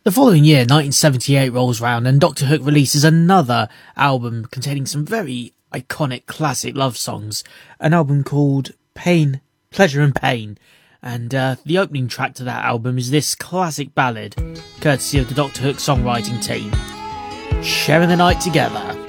The following year, 1978, rolls round and Doctor Hook releases another album containing some very iconic classic love songs. An album called Pain, Pleasure and Pain. And the opening track to that album is this classic ballad, courtesy of the Doctor Hook songwriting team, Sharing the Night Together.